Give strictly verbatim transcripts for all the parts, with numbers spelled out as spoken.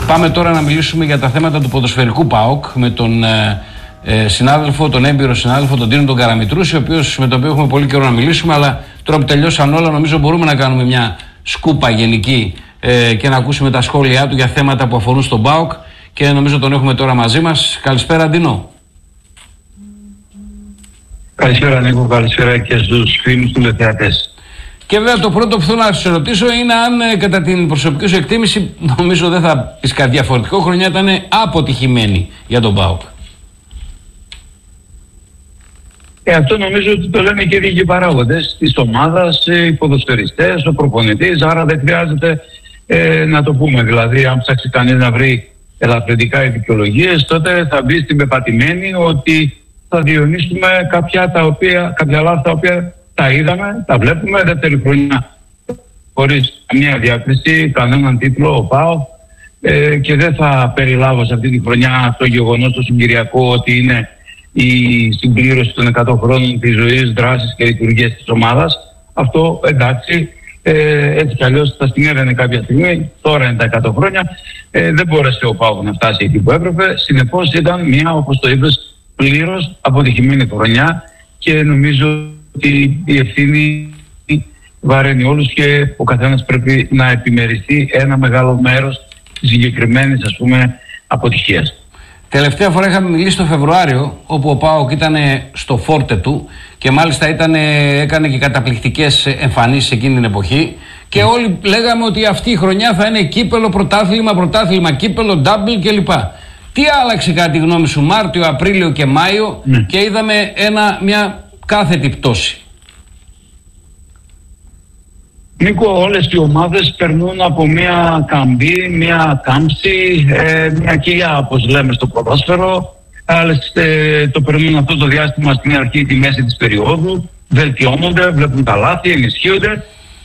Πάμε τώρα να μιλήσουμε για τα θέματα του ποδοσφαιρικού ΠΑΟΚ με τον ε, ε, συνάδελφο, τον έμπειρο συνάδελφο, τον Τίνο τον Καραμητρούση, ο οποίος, με τον οποίο έχουμε πολύ καιρό να μιλήσουμε, αλλά τώρα που τελειώσαν όλα, νομίζω μπορούμε να κάνουμε μια σκούπα γενική ε, και να ακούσουμε τα σχόλιά του για θέματα που αφορούν στον ΠΑΟΚ, και νομίζω τον έχουμε τώρα μαζί μας. Καλησπέρα, Τίνο. Καλησπέρα, Νίκο, καλησπέρα και στους φίλους του τηλεθεατές. Και βέβαια το πρώτο που θέλω να σας ρωτήσω είναι αν ε, κατά την προσωπική σου εκτίμηση, νομίζω δεν θα πεις κάτι διαφορετικό, χρονιά ήταν αποτυχημένη για τον ΠΑΟΚ. Ε, αυτό νομίζω ότι το λένε και οι ίδιοι παράγοντες της ομάδας, οι ποδοσφαιριστές, ο προπονητής, άρα δεν χρειάζεται ε, να το πούμε. Δηλαδή, αν ψάξει κανείς να βρει ελαφρυντικά δικαιολογίες, τότε θα μπει στην πεπατημένη ότι θα διονύσουμε κάποια, τα οποία, κάποια λάθη τα οποία τα είδαμε, τα βλέπουμε. Δεύτερη χρονιά χωρίς καμία διάκριση, κανέναν τίτλο ο ΠΑΟΚ, ε, και δεν θα περιλάβω σε αυτή τη χρονιά το γεγονός το συγκυριακό ότι είναι η συμπλήρωση των εκατό χρόνων της ζωής, δράσης και λειτουργίας της ομάδας. Αυτό, εντάξει, ε, έτσι κι αλλιώς θα συνέβαινε κάποια στιγμή. Τώρα είναι τα εκατό χρόνια. Ε, δεν μπόρεσε ο ΠΑΟΚ να φτάσει εκεί που έπρεπε. Συνεπώς ήταν μια, όπως το είπες, πλήρως αποτυχημένη χρονιά, και νομίζω ότι η ευθύνη βαραίνει όλους και ο καθένας πρέπει να επιμεριστεί ένα μεγάλο μέρος της συγκεκριμένης, ας πούμε, αποτυχίας. Τελευταία φορά είχαμε μιλήσει το Φεβρουάριο, όπου ο ΠΑΟΚ ήταν στο φόρτε του και μάλιστα ήτανε, έκανε και καταπληκτικές εμφανίσεις εκείνη την εποχή, και mm. όλοι λέγαμε ότι αυτή η χρονιά θα είναι κύπελο, πρωτάθλημα, πρωτάθλημα, κύπελο, double κλπ. Τι άλλαξε κατά τη γνώμη σου Μάρτιο, Απρίλιο και Μάιο mm. και είδαμε ένα, μια κάθετη πτώση? Νίκο, όλες οι ομάδες περνούν από μια καμπή, μια κάμψη, ε, μια κοιλιά, όπως λέμε στο ποδόσφαιρο. Άλλες ε, το περνούν αυτό το διάστημα στην αρχή, τη μέση της περίοδου, βελτιώνονται, βλέπουν τα λάθη, ενισχύονται.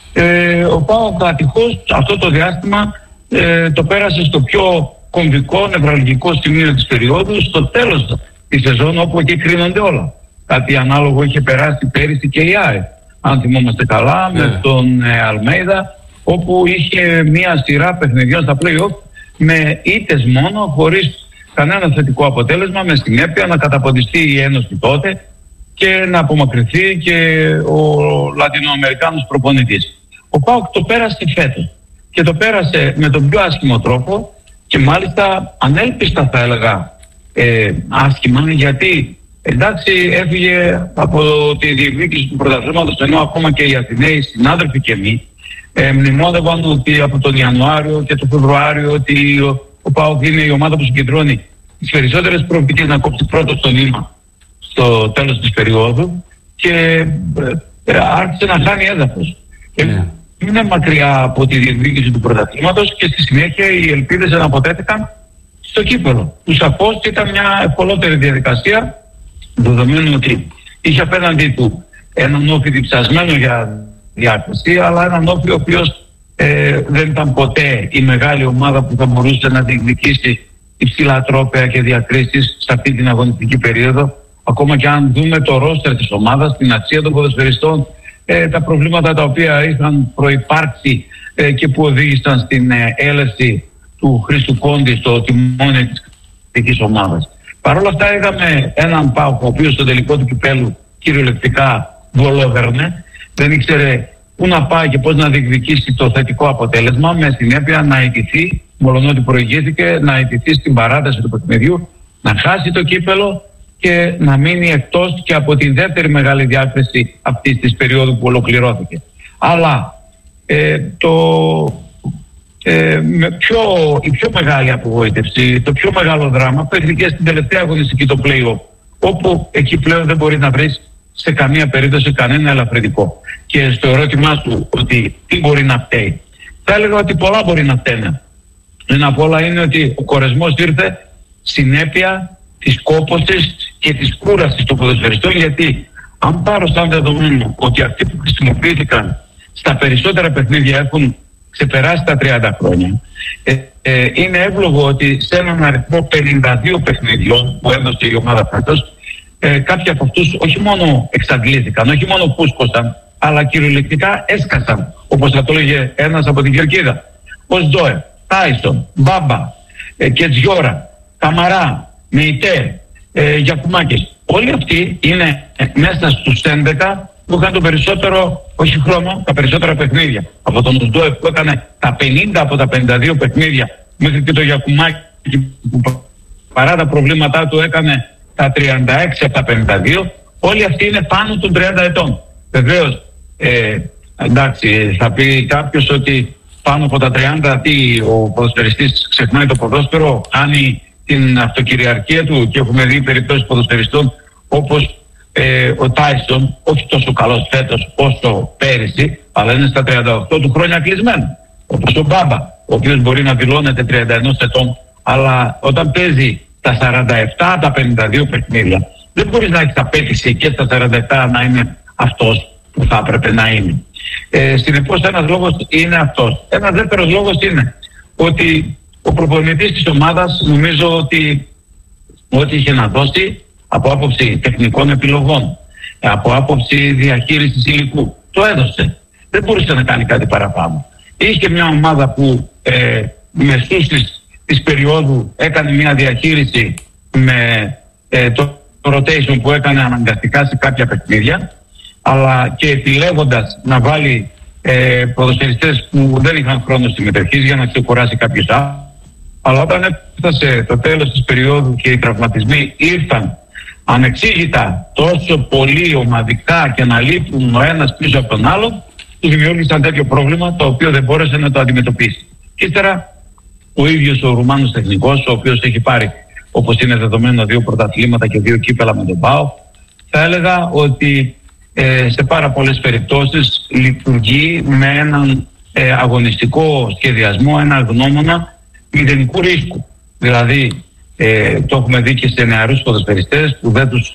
Ε, ο ΠΑΟΚ ατυχώς αυτό το διάστημα ε, το πέρασε στο πιο κομβικό, νευραλγικό σημείο της περίοδου, στο τέλος της σεζόν, όπου εκεί κρίνονται όλα. Κάτι ανάλογο είχε περάσει πέρυσι και η ΑΕ, αν θυμόμαστε καλά, yeah. με τον ε, Αλμέιδα, όπου είχε μία σειρά παιχνιδιών στα play-off με ήττες μόνο, χωρίς κανένα θετικό αποτέλεσμα, με συνέπεια να καταποντιστεί η Ένωση τότε και να απομακρυνθεί και ο Λατινοαμερικάνος προπονητής. Ο ΠΑΟΚ το πέρασε φέτος και το πέρασε με τον πιο άσχημο τρόπο, και μάλιστα ανέλπιστα θα έλεγα ε, άσχημα, γιατί εντάξει, έφυγε από τη διεκδίκηση του πρωταθλήματος, ενώ ακόμα και οι Αθηναίοι συνάδελφοι και εμείς ε, μνημόνευαν ότι από τον Ιανουάριο και τον Φεβρουάριο ότι ο, ο ΠΑΟΚ είναι η ομάδα που συγκεντρώνει τις περισσότερες προοπτικές να κόψει πρώτο στο νήμα στο τέλος της περίοδου, και ε, ε, άρχισε να χάνει έδαφος. Yeah. Ε, είναι μακριά από τη διεκδίκηση του πρωταθλήματος, και στη συνέχεια οι ελπίδες αναποτέθηκαν στο κύπελλο, που σαφώς ήταν μια ευκολότερη διαδικασία, δεδομένου ότι είχε απέναντί του έναν όφη διψασμένο για διάκριση, αλλά έναν όφη ο οποίος ε, δεν ήταν ποτέ η μεγάλη ομάδα που θα μπορούσε να διεκδικήσει υψηλά τρόπαια και διακρίσεις σε αυτή την αγωνιστική περίοδο. Ακόμα και αν δούμε το ρόστερ της ομάδας, την αξία των ποδοσφαιριστών, ε, τα προβλήματα τα οποία είχαν προϋπάρξει ε, και που οδήγησαν στην ε, έλευση του Χρήστου Κόντι στο τιμόνι της δικής ομάδας. Παρ' όλα αυτά είδαμε έναν ΠΑΟΚ ο οποίος στο τελικό του κυπέλου κυριολεκτικά βολόβερνε, δεν ήξερε πού να πάει και πώς να διεκδικήσει το θετικό αποτέλεσμα, με συνέπεια να ιτηθεί, μολονότι προηγήθηκε, να ιτηθεί στην παράταση του παιχνιδιού, να χάσει το κύπελο και να μείνει εκτός και από την δεύτερη μεγάλη διάκριση αυτής της περίοδου που ολοκληρώθηκε. Αλλά ε, το, ε, με πιο, η πιο μεγάλη απογοήτευση, το πιο μεγάλο δράμα παίχθηκε στην τελευταία αγωνιστική, το play-off, όπου εκεί πλέον δεν μπορεί να βρεις σε καμία περίπτωση κανένα ελαφρυντικό. Και στο ερώτημά σου ότι τι μπορεί να φταίει, θα έλεγα ότι πολλά μπορεί να φταίνε. Ένα από όλα είναι ότι ο κορεσμός ήρθε συνέπεια της κόπωσης και της κούρασης των ποδοσφαιριστών, γιατί αν πάρω σαν δεδομένο ότι αυτοί που χρησιμοποιήθηκαν στα περισσότερα παιχνίδια έχουν ξεπεράσει τα τριάντα χρόνια, ε, ε, είναι εύλογο ότι σε έναν αριθμό πενήντα δύο παιχνιδιών που έδωσε η ομάδα φέτος, ε, κάποιοι από αυτούς όχι μόνο εξαντλήθηκαν, όχι μόνο πούσκωσαν, αλλά κυριολεκτικά έσκασαν, όπως θα το έλεγε ένας από την Κερκίδα. Ο Σντόε, Τάισον, Μπάμπα, ε, Κετζιόρα, Καμαρά, Μεϊτέ, ε, Γιακουμάκης. Όλοι αυτοί είναι μέσα στους έντεκα που είχαν το περισσότερο, όχι χρόνο, τα περισσότερα παιχνίδια. Από τον Ουσντόεφ που έκανε τα πενήντα από τα πενήντα δύο παιχνίδια, μέχρι και το Γιακουμάκη που παρά τα προβλήματά του έκανε τα τριάντα έξι από τα πενήντα δύο. Όλοι αυτοί είναι πάνω των τριάντα ετών. Βεβαίως, ε, εντάξει, θα πει κάποιος ότι πάνω από τα τριάντα τι, ο ποδοσφαιριστής ξεχνάει το ποδόσφαιρο, χάνει την αυτοκυριαρχία του, και έχουμε δει περιπτώσεις ποδοσφαιριστών όπως ε, ο Τάισον, όχι τόσο καλός φέτος όσο πέρυσι, αλλά είναι στα τριάντα οκτώ του χρόνια κλεισμένο. Όπως ο Μπάμπα, ο οποίος μπορεί να δηλώνεται τριάντα ένα ετών, αλλά όταν παίζει τα σαράντα επτά, τα πενήντα δύο παιχνίδια, δεν μπορείς να έχεις απέτηση και στα σαράντα επτά να είναι αυτός που θα έπρεπε να είναι. Ε, συνεπώς ένας λόγος είναι αυτός. Ένας δεύτερος λόγος είναι ότι ο προπονητής της ομάδας, νομίζω ότι ό,τι είχε να δώσει από άποψη τεχνικών επιλογών, από άποψη διαχείρισης υλικού, το έδωσε. Δεν μπορούσε να κάνει κάτι παραπάνω. Είχε μια ομάδα που ε, μεσούς της, της περίοδου έκανε μια διαχείριση με ε, το rotation που έκανε αναγκαστικά σε κάποια παιχνίδια, αλλά και επιλέγοντας να βάλει ε, ποδοσφαιριστές που δεν είχαν χρόνο συμμετοχής για να ξεκουράσει κάποιους άλλους. Αλλά όταν έφτασε το τέλος της περίοδου και οι τραυματισμοί ήρθαν ανεξήγητα τόσο πολύ ομαδικά και να λείπουν ο ένας πίσω από τον άλλο, του δημιούργησαν τέτοιο πρόβλημα το οποίο δεν μπόρεσε να το αντιμετωπίσει. Και ύστερα ο ίδιος ο Ρουμάνος τεχνικός, ο οποίος έχει πάρει, όπως είναι δεδομένο, δύο πρωταθλήματα και δύο κύπελα με τον ΠΑΟΚ, θα έλεγα ότι ε, σε πάρα πολλές περιπτώσεις λειτουργεί με έναν ε, αγωνιστικό σχεδιασμό, ένα γνώμονα μηδενικού ρίσκου. Δηλαδή ε, το έχουμε δει και σε νεαρούς ποδοσφαιριστές που δεν τους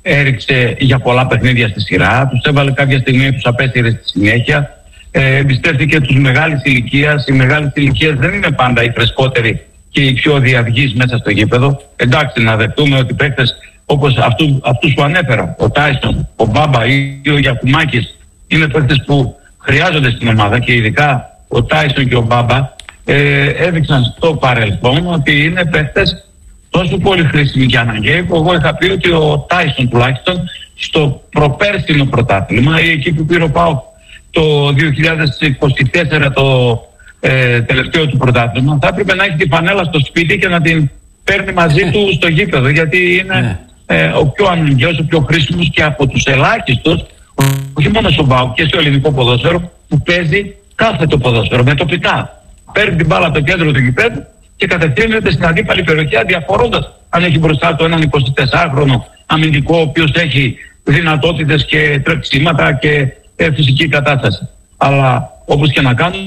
έριξε για πολλά παιχνίδια στη σειρά, τους έβαλε κάποια στιγμή, τους απέστειλε στη συνέχεια, ε, εμπιστεύτηκε τους μεγάλης ηλικίας. Οι μεγάλης ηλικίας δεν είναι πάντα οι φρεσκότεροι και οι πιο διαυγείς μέσα στο γήπεδο. Εντάξει, να δεχτούμε ότι παίκτες όπως αυτού, αυτούς που ανέφερα, ο Τάισον, ο Μπάμπα ή ο Γιακουμάκης, είναι παίκτες που χρειάζονται στην ομάδα, και ειδικά ο Τάισον και ο Μπάμπα ε, έδειξαν στο παρελθόν ότι είναι παίκτες τόσο πολύ χρήσιμοι και αναγκαίοι, που εγώ είχα πει ότι ο Τάισον τουλάχιστον στο προπέρσινο πρωτάθλημα ή εκεί που πήρε ο ΠΑΟΚ το δύο χιλιάδες είκοσι τέσσερα το ε, τελευταίο του πρωτάθλημα, θα έπρεπε να έχει την φανέλα στο σπίτι και να την παίρνει μαζί του στο γήπεδο, γιατί είναι ε, ο πιο αναγκαίος, ο πιο χρήσιμος και από τους ελάχιστους, όχι μόνο στον ΠΑΟΚ και στο ελληνικό ποδόσφαιρο, που παίζει κάθε το ποδόσφαιρο με τοπικά. Παίρνει την μπάλα από το κέντρο του γηπέδου και κατευθύνεται στην αντίπαλη περιοχή, αδιαφορώντας αν έχει μπροστά του έναν εικοσιτεσσάχρονο αμυντικό, ο οποίος έχει δυνατότητες και τρεξίματα και ε, φυσική κατάσταση. Αλλά όπως και να κάνουμε,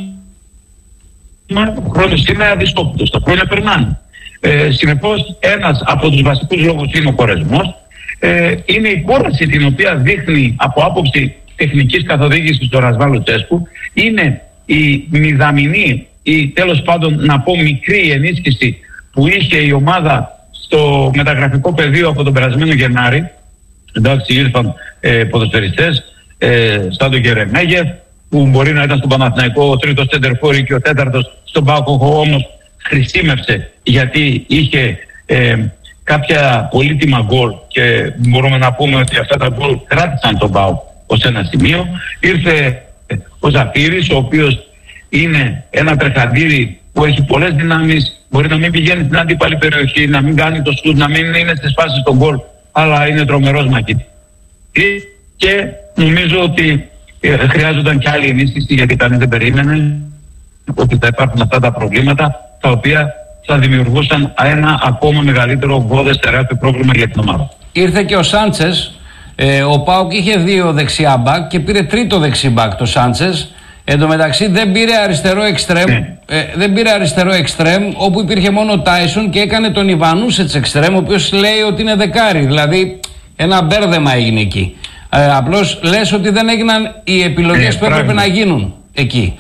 ο χρόνος είναι αδυσκόπητος, τα χρόνια περνάνε. Ε, συνεπώς, ένας από τους βασικούς λόγους είναι ο κορεσμός. Ε, είναι η κόραση την οποία δείχνει από άποψη τεχνικής καθοδήγησης του Ρασβάν Λουτσέσκου. Είναι η μηδαμινή ή τέλος πάντων να πω μικρή ενίσχυση που είχε η ομάδα στο μεταγραφικό πεδίο από τον περασμένο Γενάρη. Εντάξει, ήρθαν ε, ποδοσφαιριστές ε, σαν τον Γερεμέγεφ, που μπορεί να ήταν στον Παναθηναϊκό ο τρίτος σεντερφόρ και ο τέταρτος στον ΠΑΟΚ, όμως χρησιμεύσε γιατί είχε ε, κάποια πολύτιμα γκολ και μπορούμε να πούμε ότι αυτά τα γκολ κράτησαν τον ΠΑΟΚ ως ένα σημείο. Ήρθε ο Ζαφύρης, ο οποίος είναι ένα τρεχαντήρι που έχει πολλές δυνάμεις, μπορεί να μην πηγαίνει στην αντίπαλη περιοχή, να μην κάνει το σουτ, να μην είναι στις φάσεις των γκολ, αλλά είναι τρομερός μαχητής. Και νομίζω ότι ε, χρειάζονταν και άλλη ενίσχυση, γιατί κανείς δεν περίμενε ότι θα υπάρχουν αυτά τα προβλήματα, τα οποία θα δημιουργούσαν ένα ακόμα μεγαλύτερο ογκώδες τεράστιο πρόβλημα για την ομάδα. Ήρθε και ο Σάντσες. Ε, ο ΠΑΟΚ είχε δύο δεξιά μπακ και πήρε τρίτο δεξί μπακ το Σάντσες. Εν τω μεταξύ δεν πήρε αριστερό εξτρέμ, ναι. ε, δεν πήρε αριστερό εξτρέμ όπου υπήρχε μόνο ο Τάισον και έκανε τον Ιβανούσετς εξτρέμ, ο οποίος λέει ότι είναι δεκάρι. Δηλαδή ένα μπέρδεμα έγινε εκεί. Ε, απλώς λες ότι δεν έγιναν οι επιλογές ε, που έπρεπε να γίνουν εκεί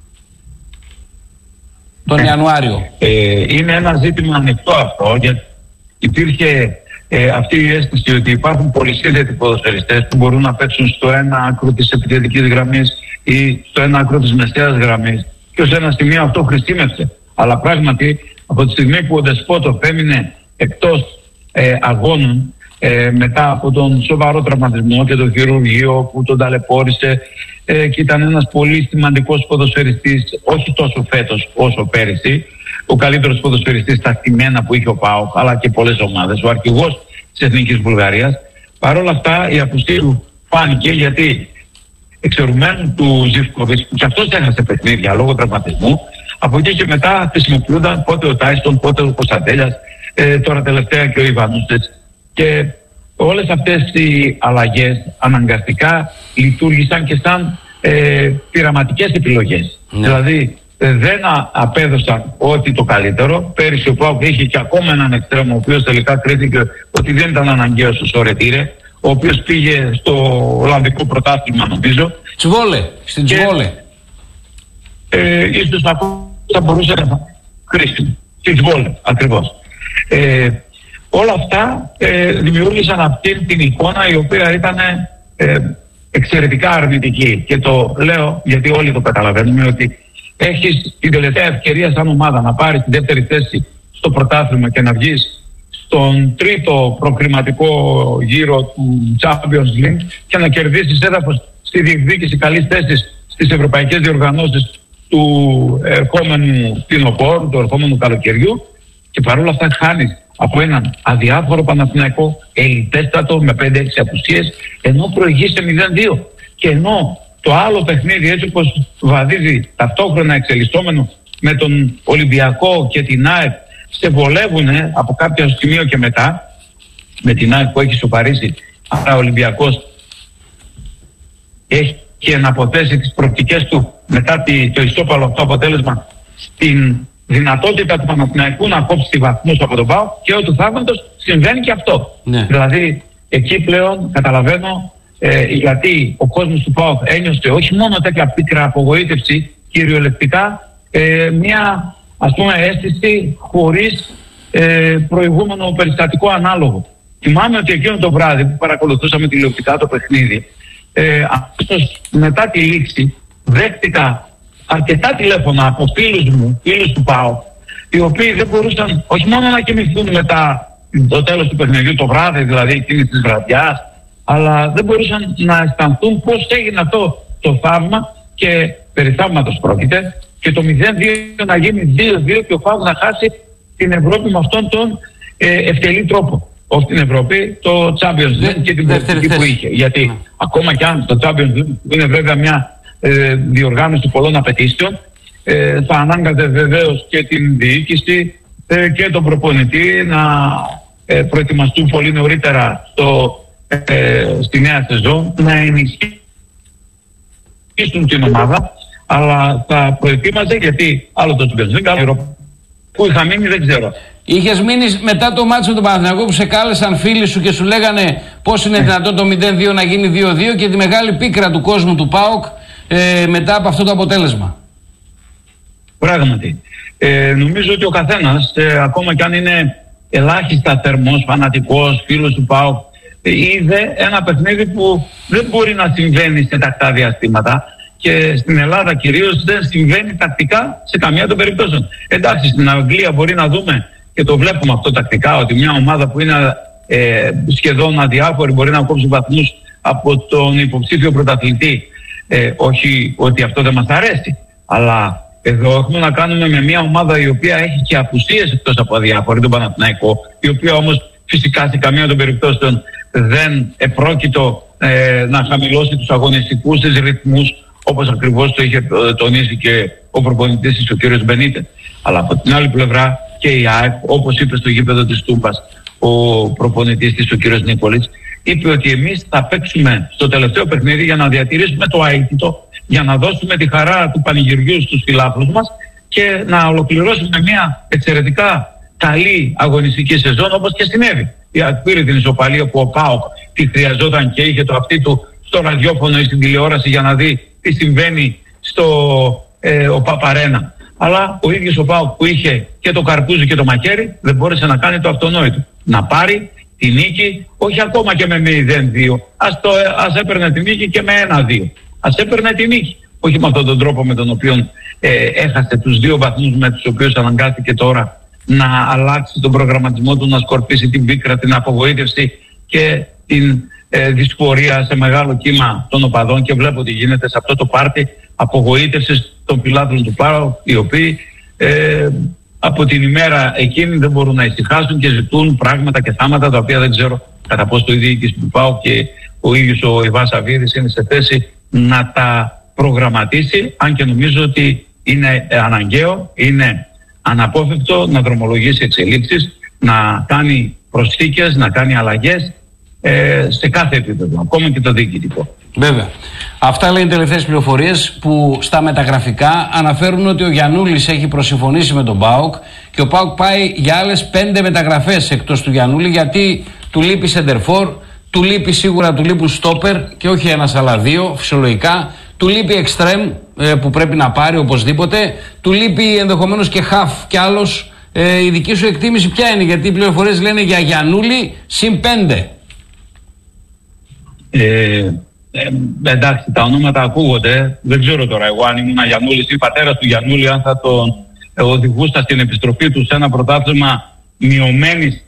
τον ε, Ιανουάριο. Ε, είναι ένα ζήτημα ανοιχτό αυτό, γιατί υπήρχε ε, αυτή η αίσθηση ότι υπάρχουν πολυσύνδετοι ποδοσφαιριστές που μπορούν να παίξουν στο ένα άκρο της επιθετικής γραμμής ή στο ένα άκρο της μεσαίας γραμμής, και ως ένα σημείο αυτό χρησιμεύσε. Αλλά πράγματι Από τη στιγμή που ο Ντεσπότοφ έμεινε εκτός ε, αγώνων ε, μετά από τον σοβαρό τραυματισμό και το χειρουργείο που τον ταλαιπώρησε ε, και ήταν ένας πολύ σημαντικός ποδοσφαιριστής, όχι τόσο φέτος όσο πέρυσι, ο καλύτερος ποδοσφαιριστής στα χτυμένα που είχε ο ΠΑΟΚ, αλλά και πολλές ομάδες, ο αρχηγός της Εθνικής Βουλγαρίας. Παρ' όλα αυτά η απουσία του φάνηκε, γιατί εξαιρουμένου του Ζιβκοβιτς, που και αυτός έχασε παιχνίδια λόγω τραυματισμού, από εκεί και μετά χρησιμοποιούνταν πότε ο Τάιστον, πότε ο Κωνσταντέλιας, ε, τώρα τελευταία και ο Ιβανούστες. Και όλες αυτές οι αλλαγές αναγκαστικά λειτουργήσαν και σαν ε, πειραματικές επιλογές. Ναι. Δηλαδή ε, δεν α, απέδωσαν ό,τι το καλύτερο. Πέρυσι ο ΠΑΟΚ είχε και ακόμα έναν εξτρέμο, ο οποίος τελικά κρίθηκε ότι δεν ήταν αναγκαίος ο Σορετήρε, ο οποίος πήγε στο Ολλανδικό πρωτάθλημα, νομίζω. Τσβόλε, στην Τσβόλε. Ε, ίσως ακόμα θα μπορούσε να είναι χρήσιμο. Στην Τσβόλε, ακριβώς. Ε, όλα αυτά ε, δημιούργησαν αυτή την εικόνα, η οποία ήταν ε, εξαιρετικά αρνητική. Και το λέω γιατί όλοι το καταλαβαίνουμε, ότι έχεις την τελευταία ευκαιρία σαν ομάδα να πάρεις τη δεύτερη θέση στο πρωτάθλημα και να βγεις στον τρίτο προκριματικό γύρο του Champions League και να κερδίσεις έδαφος στη διεκδίκηση καλής θέσης στις ευρωπαϊκές διοργανώσεις του ερχόμενου φθινοπόρου, του ερχόμενου καλοκαιριού, και παρόλα αυτά χάνεις από έναν αδιάφορο Παναθηναϊκό, ελιτέστατο, με πέντε έξι απουσίες, ενώ προηγείσαι μηδέν δύο. Και ενώ το άλλο παιχνίδι, έτσι όπως βαδίζει ταυτόχρονα εξελισσόμενο με τον Ολυμπιακό και την ΑΕΚ, σε βολεύουν από κάποιο σημείο και μετά, με την ΑΕΚ που έχει σοπαρίσει, άρα ο Ολυμπιακός έχει και να αποθέσει τις προοπτικές του μετά το ισόπαλο αυτό αποτέλεσμα στην δυνατότητα του Παναθηναϊκού να κόψει βαθμούς από τον ΠΑΟΚ, και ό,τι θαύματος συμβαίνει και αυτό. Ναι. Δηλαδή εκεί πλέον καταλαβαίνω ε, γιατί ο κόσμος του ΠΑΟΚ ένιωσε όχι μόνο τέτοια πίκρα απογοήτευση, κυριολεκτικά ε, μια, ας πούμε, αίσθηση χωρίς ε, προηγούμενο περιστατικό ανάλογο. Θυμάμαι ότι εκείνο το βράδυ που παρακολουθούσαμε τηλεοπτικά το παιχνίδι, ε, αμέσως μετά τη λήξη δέχτηκα αρκετά τηλέφωνα από φίλους μου, φίλους του ΠΑΟΚ, οι οποίοι δεν μπορούσαν όχι μόνο να κοιμηθούν μετά το τέλος του παιχνιδιού, το βράδυ δηλαδή εκείνης της βραδιάς, αλλά δεν μπορούσαν να αισθανθούν πώς έγινε αυτό το θαύμα, και περί θαύματος πρόκειται, και το μηδέν δύο να γίνει δύο δύο και ο ΠΑΟΚ να χάσει την Ευρώπη με αυτόν τον ε, ευτελή τρόπο. Όχι την Ευρώπη, το Champions League και την πολιτική που είχε. Γιατί mm. ακόμα κι αν το Champions League είναι βέβαια μια ε, διοργάνωση πολλών απαιτήσεων, ε, θα ανάγκαζε βεβαίως και την διοίκηση ε, και τον προπονητή να ε, προετοιμαστούν πολύ νωρίτερα στο, ε, στη νέα σεζόν, να ενισχύσουν την ομάδα, αλλά θα προετοίμαζε, γιατί άλλο το Champions League, άλλο που είχα μείνει δεν ξέρω. Είχες μείνει μετά το μάτσο του Παναθηναϊκού που σε κάλεσαν φίλοι σου και σου λέγανε πώς είναι δυνατόν το μηδέν δύο να γίνει δύο δύο, και τη μεγάλη πίκρα του κόσμου του ΠΑΟΚ ε, μετά από αυτό το αποτέλεσμα. Πράγματι. Ε, νομίζω ότι ο καθένας, ε, ακόμα κι αν είναι ελάχιστα θερμός, φανατικός, φίλος του ΠΑΟΚ, ε, είδε ένα παιχνίδι που δεν μπορεί να συμβαίνει σε τακτά διαστήματα, και στην Ελλάδα κυρίως δεν συμβαίνει τακτικά σε καμία των περιπτώσεων. Εντάξει, στην Αγγλία μπορεί να δούμε, και το βλέπουμε αυτό τακτικά, ότι μια ομάδα που είναι ε, σχεδόν αδιάφορη μπορεί να κόψει βαθμούς από τον υποψήφιο πρωταθλητή. Ε, όχι ότι αυτό δεν μας αρέσει, αλλά εδώ έχουμε να κάνουμε με μια ομάδα η οποία έχει και απουσίες εκτός από αδιάφορη, τον Παναθηναϊκό, η οποία όμως φυσικά σε καμία των περιπτώσεων δεν επρόκειτο ε, να χαμηλώσει τους αγωνιστικούς της ρυθμούς, όπως ακριβώς το είχε τονίσει και ο προπονητής της, ο κ. Μπενίτε. Αλλά από την άλλη πλευρά και η ΑΕΚ, όπως είπε στο γήπεδο της Τούμπας ο προπονητής της, ο κ. Νίκολης, είπε ότι εμείς θα παίξουμε στο τελευταίο παιχνίδι για να διατηρήσουμε το αίτητο, για να δώσουμε τη χαρά του πανηγυριού στους φιλάθλους μας και να ολοκληρώσουμε μια εξαιρετικά καλή αγωνιστική σεζόν, όπως και συνέβη. Η ΑΕΚ πήρε την ισοπαλία που ο ΠΑΟΚ τη χρειαζόταν και είχε το αυτί του στο ραδιόφωνο ή στην τηλεόραση για να δει τι συμβαίνει στο ε, ο Παπαρένα. Αλλά ο ίδιος ο ΠΑΟΚ που είχε και το καρπούζι και το μαχαίρι δεν μπόρεσε να κάνει το αυτονόητο. Να πάρει τη νίκη, όχι ακόμα και με μηδέν δύο. Ας, το, ας έπαιρνε τη νίκη και με ένα δύο. Ας έπαιρνε τη νίκη. Όχι με αυτόν τον τρόπο με τον οποίο ε, έχασε τους δύο βαθμούς με τους οποίους αναγκάστηκε τώρα να αλλάξει τον προγραμματισμό του, να σκορπίσει την πίκρα, την απογοήτευση και την ε, δυσφορία σε μεγάλο κύμα των οπαδών, και βλέπω ότι γίνεται σε αυτό το πάρτι απογοήτευσης των πιλάτων του ΠΑΟΚ, οι οποίοι ε, από την ημέρα εκείνη δεν μπορούν να ησυχάσουν και ζητούν πράγματα και θάματα τα οποία δεν ξέρω κατά πώς το η διοίκηση του ΠΑΟΚ και ο ίδιος ο Ιβάν Σαββίδης είναι σε θέση να τα προγραμματίσει, αν και νομίζω ότι είναι αναγκαίο, είναι αναπόφευκτο να δρομολογήσει εξελίξεις, να κάνει προσθήκες, να κάνει αλλαγές ε, σε κάθε επίπεδο, ακόμα και το διοικητικό. Βέβαια. Αυτά λένε οι τελευταίες πληροφορίες που στα μεταγραφικά αναφέρουν ότι ο Γιαννούλης έχει προσυμφωνήσει με τον ΠΑΟΚ και ο ΠΑΟΚ πάει για άλλες πέντε μεταγραφές εκτός του Γιαννούλη, γιατί του λείπει σεντερφόρ, του λείπει σίγουρα, του λείπουν στόπερ και όχι ένας αλλά δύο φυσιολογικά, του λείπει εξτρέμ ε, που πρέπει να πάρει οπωσδήποτε, του λείπει ενδεχομένως και χαφ κι άλλος. Ε, η δική σου εκτίμηση ποια είναι, γιατί οι πληροφορίες λένε για Γιαννούλη συν πέντε. Ε, ε, εντάξει, τα ονόματα ακούγονται. Δεν ξέρω τώρα εγώ αν ήμουν Γιαννούλης ή πατέρας του Γιαννούλη, αν θα τον ε, οδηγούσα στην επιστροφή του σε ένα πρωτάθλημα μειωμένης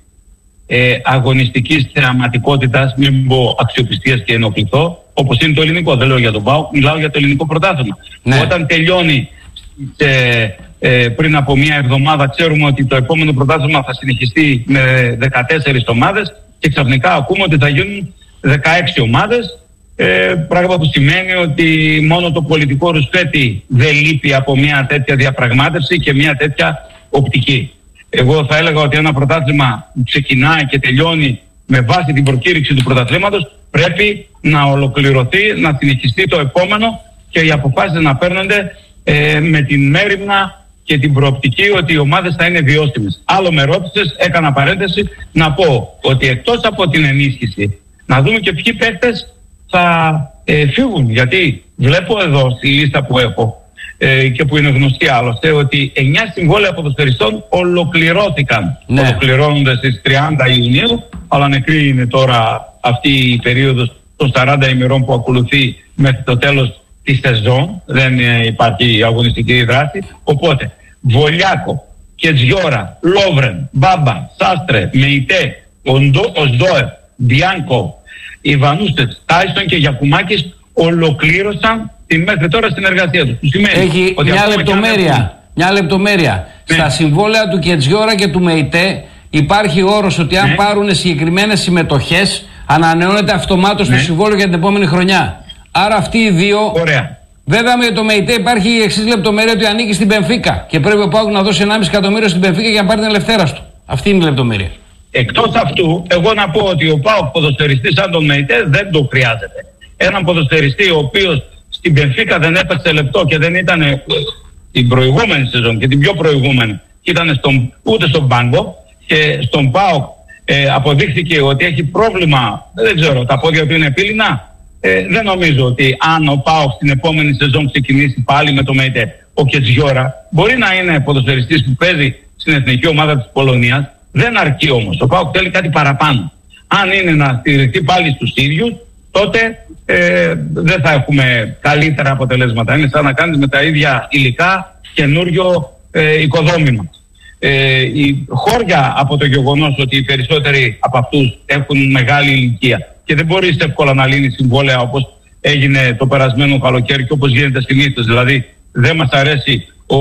ε, αγωνιστικής θεαματικότητας, μην πω αξιοπιστίας και ενοχληθώ, όπως είναι το ελληνικό. Δεν λέω για τον ΠΑΟΚ, μιλάω για το ελληνικό πρωτάθλημα. Ναι. Όταν τελειώνει σε, ε, πριν από μία εβδομάδα, ξέρουμε ότι το επόμενο πρωτάθλημα θα συνεχιστεί με δεκατέσσερις ομάδες και ξαφνικά ακούμε ότι θα γίνουν δεκαέξι ομάδες, ε, πράγμα που σημαίνει ότι μόνο το πολιτικό ρουσφέτη δεν λείπει από μια τέτοια διαπραγμάτευση και μια τέτοια οπτική. Εγώ θα έλεγα ότι ένα πρωτάθλημα που ξεκινάει και τελειώνει με βάση την προκήρυξη του πρωταθλήματος πρέπει να ολοκληρωθεί, να συνεχιστεί το επόμενο και οι αποφάσεις να παίρνονται ε, με την μέριμνα και την προοπτική ότι οι ομάδες θα είναι βιώσιμες. Άλλο με ρώτησες, έκανα παρένθεση να πω ότι εκτός από την ενίσχυση να δούμε και ποιοι παίκτες θα ε, φύγουν. Γιατί βλέπω εδώ στη λίστα που έχω ε, και που είναι γνωστή άλλωστε ότι εννιά συμβόλαια ποδοσφαιριστών ολοκληρώθηκαν. Ναι. Ολοκληρώνονται στις τριάντα Ιουνίου, αλλά νεκρή είναι τώρα αυτή η περίοδος των σαράντα ημερών που ακολουθεί μέχρι το τέλος της σεζόν. Δεν ε, υπάρχει αγωνιστική δράση. Οπότε Βολιάκο, Κετζιόρα, Λόβρεν, Μπάμπα, Σάστρε, Μεϊτέ, Οσδόεφ, Μπιάνκο, Ιβανούστες, Τάισον και Γιακουμάκης ολοκλήρωσαν τη μέχρι τώρα συνεργασία τους. Έχει ότι μια λεπτομέρεια, μια λεπτομέρεια. Ναι. Στα συμβόλαια του Κετζιόρα και του Μεϊτέ υπάρχει όρος ότι αν ναι. πάρουν συγκεκριμένες συμμετοχές ανανεώνεται αυτομάτως ναι. το συμβόλαιο για την επόμενη χρονιά. Άρα αυτοί οι δύο... Ωραία. Βέβαια με το Μεϊτέ υπάρχει η εξής λεπτομέρεια ότι ανήκει στην Μπενφίκα και πρέπει ο ΠΑΟΚ να δώσει ενάμιση εκατομμύριο στην Μπενφίκα για να πάρει την ελευθέρας του. Αυτή είναι η λεπτομέρεια. Εκτός αυτού, εγώ να πω ότι ο ΠΑΟΚ ποδοσφαιριστής σαν τον Μεϊτέ δεν το χρειάζεται. Έναν ποδοσφαιριστή ο οποίος στην Μπενφίκα δεν έπαιξε λεπτό και δεν ήταν ε, την προηγούμενη σεζόν και την πιο προηγούμενη, και ήταν στον, ούτε στον πάγκο, και στον ΠΑΟΚ ε, αποδείχθηκε ότι έχει πρόβλημα, δεν ξέρω, τα πόδια του είναι πύληνα. Ε, δεν νομίζω ότι αν ο ΠΑΟΚ στην επόμενη σεζόν ξεκινήσει πάλι με το Μεϊτέ. Ο Κετζιόρα μπορεί να είναι ποδοσφαιριστής που παίζει στην εθνική ομάδα της Πολωνίας, δεν αρκεί όμως. Ο ΠΑΟΚ θέλει κάτι παραπάνω. Αν είναι να στηριχθεί πάλι στους ίδιους, τότε ε, δεν θα έχουμε καλύτερα αποτελέσματα. Είναι σαν να κάνεις με τα ίδια υλικά καινούριο ε, οικοδόμημα. Ε, η χώρια από το γεγονός ότι οι περισσότεροι από αυτούς έχουν μεγάλη ηλικία και δεν μπορείς εύκολα να λύνεις συμβόλαια όπως έγινε το περασμένο καλοκαίρι και όπως γίνεται συνήθως. Δηλαδή δεν μας αρέσει ο,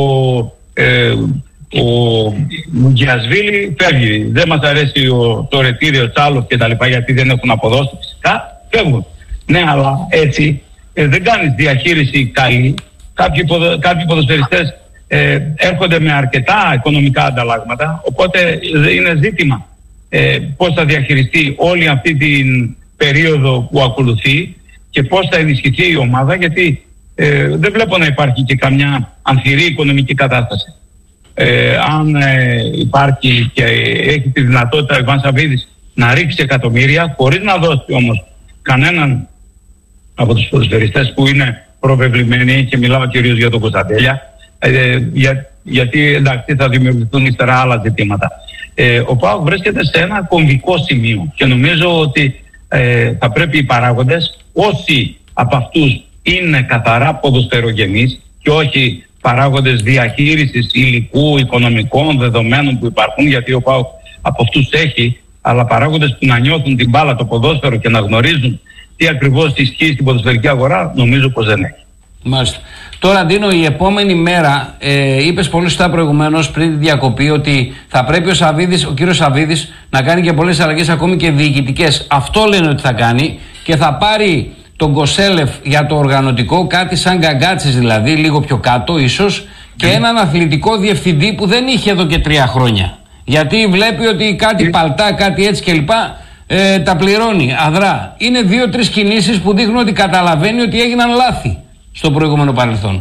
ε, ο Μουγιασβίλη, φεύγει. Δεν μας αρέσει ο, το Ρετήρι, ο Τσάλος κτλ. Γιατί δεν έχουν αποδώσει φυσικά, φεύγουν. Ναι, αλλά έτσι ε, δεν κάνεις διαχείριση καλή. Κάποιοι, ποδο, κάποιοι ποδοσφαιριστές ε, έρχονται με αρκετά οικονομικά ανταλλάγματα, οπότε είναι ζήτημα ε, πώς θα διαχειριστεί όλη αυτή την περίοδο που ακολουθεί και πώς θα ενισχυθεί η ομάδα, γιατί ε, δεν βλέπω να υπάρχει και καμιά ανθυρή οικονομική κατάσταση. Ε, αν ε, υπάρχει και έχει τη δυνατότητα ο Ιβάν Σαββίδης να ρίξει εκατομμύρια χωρίς να δώσει όμως κανέναν από τους ποδοσφαιριστές που είναι προβεβλημένοι, και μιλάω κυρίως για τον Κωνσταντέλια, ε, για, γιατί εντάξει θα δημιουργηθούν ύστερα άλλα ζητήματα. Ε, ο ΠΑΟΚ βρίσκεται σε ένα κομβικό σημείο και νομίζω ότι ε, θα πρέπει οι παράγοντες, όσοι από αυτούς είναι καθαρά ποδοσφαιρογενείς και όχι παράγοντες διαχείρισης υλικού, οικονομικών δεδομένων που υπάρχουν, γιατί ο ΠΑΟΚ από αυτούς έχει, αλλά παράγοντες που να νιώθουν την μπάλα, το ποδόσφαιρο και να γνωρίζουν τι ακριβώς ισχύει στην ποδοσφαιρική αγορά, νομίζω πως δεν έχει. Μάλιστα. Τώρα, Ντίνο, η επόμενη μέρα, ε, είπες πολύ σωστά προηγουμένως πριν τη διακοπή, ότι θα πρέπει ο, Σαββίδης, ο κύριος Σαββίδης να κάνει και πολλές αλλαγές, ακόμη και διοικητικές. Αυτό λένε ότι θα κάνει και θα πάρει τον Κοσέλεφ για το οργανωτικό, κάτι σαν Γκαγκάτσης δηλαδή, λίγο πιο κάτω ίσως, και mm. έναν αθλητικό διευθυντή που δεν είχε εδώ και τρία χρόνια. Γιατί βλέπει ότι κάτι mm. παλτά, κάτι έτσι κλπ. Ε, τα πληρώνει αδρά. Είναι δύο-τρεις κινήσεις που δείχνουν ότι καταλαβαίνει ότι έγιναν λάθη στο προηγούμενο παρελθόν.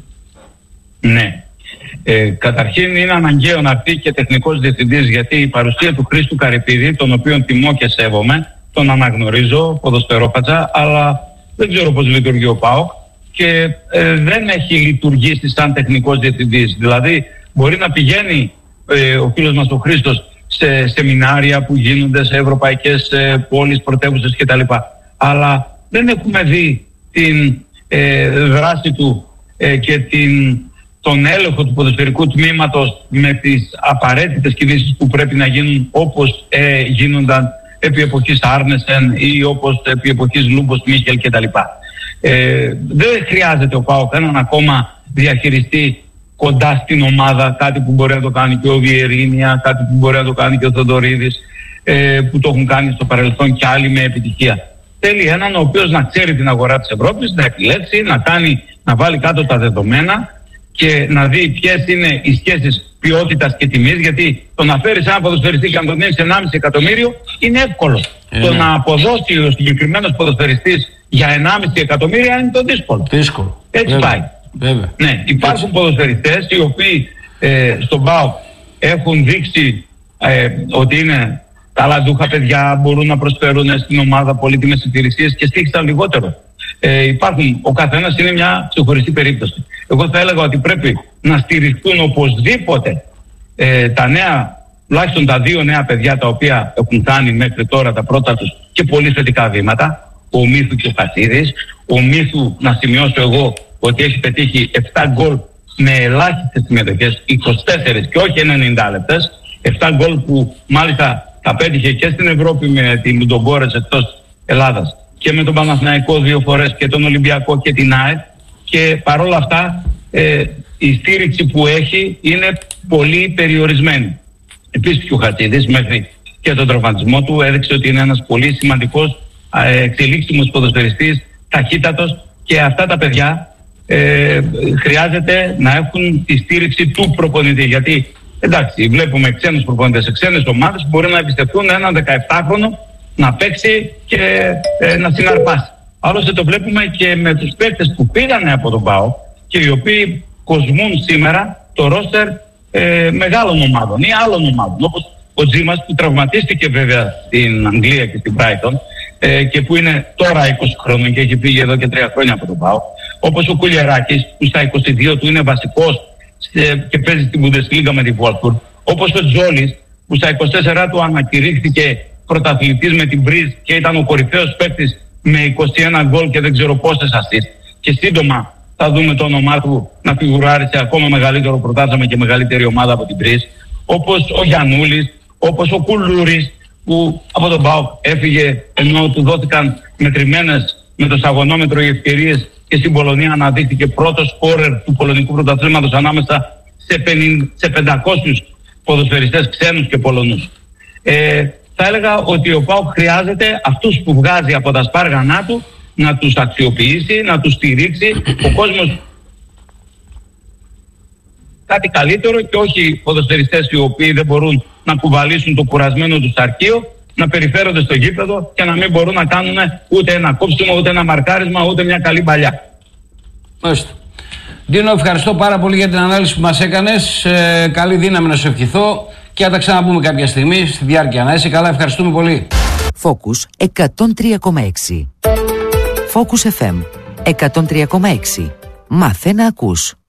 Ναι. Ε, καταρχήν είναι αναγκαίο να έρθει και τεχνικός διευθυντής, γιατί η παρουσία του Χρήστου Καρυπίδη, τον οποίον τιμώ και σέβομαι, τον αναγνωρίζω, ποδοσφαιρόφατσα, αλλά δεν ξέρω πώς λειτουργεί ο ΠΑΟΚ και ε, δεν έχει λειτουργήσει σαν τεχνικός διευθυντής. Δηλαδή μπορεί να πηγαίνει ε, ο φίλος μας ο Χρήστος σε σεμινάρια που γίνονται σε ευρωπαϊκές ε, πόλεις, πρωτεύουσες κτλ. Αλλά δεν έχουμε δει την ε, δράση του ε, και την, τον έλεγχο του ποδοσφαιρικού τμήματος με τις απαραίτητες κινήσεις που πρέπει να γίνουν, όπως ε, γίνονταν επί εποχής Άρνεσεν ή όπως επί εποχής Λούμπος Μίχελ κτλ. Ε, δεν χρειάζεται ο ΠΑΟΚ έναν ακόμα διαχειριστή κοντά στην ομάδα, κάτι που μπορεί να το κάνει και ο Βιερίνια, κάτι που μπορεί να το κάνει και ο Θοδωρίδης, ε, που το έχουν κάνει στο παρελθόν και άλλοι με επιτυχία. Θέλει έναν ο οποίος να ξέρει την αγορά της Ευρώπης, να επιλέξει, να κάνει, να βάλει κάτω τα δεδομένα και να δει ποιες είναι οι σχέσεις ποιότητας και τιμής, γιατί το να φέρεις έναν ποδοσφαιριστή και να τον δίνεις ενάμιση εκατομμύριο είναι εύκολο. Ε, το ναι. να αποδώσει ο συγκεκριμένος ποδοσφαιριστής για ενάμιση εκατομμύρια είναι το δύσκολο. Δύσκολο. Έτσι Βέβαια. πάει. Βέβαια. Ναι, υπάρχουν Έτσι. ποδοσφαιριστές οι οποίοι ε, στον ΠΑΟΚ έχουν δείξει ε, ότι είναι ταλαντούχα παιδιά, μπορούν να προσφέρουν στην ομάδα πολύτιμες υπηρεσίες και στήχησαν λιγότερο. Ε, υπάρχουν, ο καθένας είναι μια ξεχωριστή περίπτωση. Εγώ θα έλεγα ότι πρέπει να στηριχθούν οπωσδήποτε ε, τα νέα, τουλάχιστον τα δύο νέα παιδιά τα οποία έχουν κάνει μέχρι τώρα τα πρώτα τους και πολύ θετικά βήματα, ο Μίθου και ο Χασίδης. Ο Μίθου, να σημειώσω εγώ, ότι έχει πετύχει επτά γκολ με ελάχιστες συμμετοχές, είκοσι τέσσερις και όχι ενενήντα λεπτές. επτά γκολ που μάλιστα τα πέτυχε και στην Ευρώπη με την Λουντογκόρετς εκτός Ελλάδας και με τον Παναθηναϊκό δύο φορές και τον Ολυμπιακό και την ΑΕΤ, και παρόλα αυτά ε, η στήριξη που έχει είναι πολύ περιορισμένη. Επίσης και ο Χατζίδης μέχρι και τον τραυματισμό του έδειξε ότι είναι ένας πολύ σημαντικός ε, εξελίξιμος ποδοσφαιριστής, ταχύτατος, και αυτά τα παιδιά ε, χρειάζεται να έχουν τη στήριξη του προπονητή, γιατί εντάξει, βλέπουμε ξένους προπονητές σε ξένες ομάδες που μπορεί να εμπιστευτούν έναν δεκαεπτάχρονο να παίξει και ε, να συναρπάσει. Άλλωστε το βλέπουμε και με τους παίκτες που πήγανε από τον ΠΑΟΚ και οι οποίοι κοσμούν σήμερα το ρόστερ ε, μεγάλων ομάδων ή άλλων ομάδων, όπως ο Τζίμας που τραυματίστηκε βέβαια στην Αγγλία και στην Brighton ε, και που είναι τώρα είκοσι χρόνων και έχει φύγει εδώ και τρία χρόνια από τον ΠΑΟΚ, όπως ο Κουλιεράκης που στα είκοσι δύο του είναι βασικός και παίζει στην Bundesliga με την Wolfsburg, όπως ο Τζόλης που στα είκοσι τέσσερα του ανακηρύχθηκε πρωταθλητής με την Μπριζ και ήταν ο κορυφαίος παίκτης με είκοσι ένα γκολ και δεν ξέρω πόσες ασίστ, και σύντομα θα δούμε το όνομά του να φιγουράρει σε ακόμα μεγαλύτερο πρωτάθλημα και μεγαλύτερη ομάδα από την Μπριζ, όπως ο Γιαννούλης, όπως ο Κουλούρης που από τον ΠΑΟΚ έφυγε ενώ του δόθηκαν μετρημένες με το σταγονόμετρο οι ευκαιρίες και στην Πολωνία αναδείχθηκε πρώτος σκόρερ του πολωνικού πρωταθλήματος ανάμεσα σε, πενήντα, σε πεντακόσιους ποδοσφαιριστές ξένους και Πολωνούς. Ε, θα έλεγα ότι ο ΠΑΟΚ χρειάζεται αυτούς που βγάζει από τα σπάργανά του να τους αξιοποιήσει, να τους στηρίξει. Ο κόσμος κάτι καλύτερο και όχι ποδοσφαιριστές οι οποίοι δεν μπορούν να κουβαλήσουν το κουρασμένο τους αρχείο, να περιφέρονται στο γήπεδο και να μην μπορούν να κάνουν ούτε ένα κόψιμο, ούτε ένα μαρκάρισμα, ούτε μια καλή παλιά. Μάλιστα. Ντίνο, ευχαριστώ πάρα πολύ για την ανάλυση που μας έκανες. Ε, καλή δύναμη να σου ευχηθώ και θα τα ξαναπούμε κάποια στιγμή στη διάρκεια. Να είσαι καλά, ευχαριστούμε πολύ. Focus εκατόν τρία κόμμα έξι. Focus εφ εμ εκατόν τρία κόμμα έξι. Μάθε να ακούς.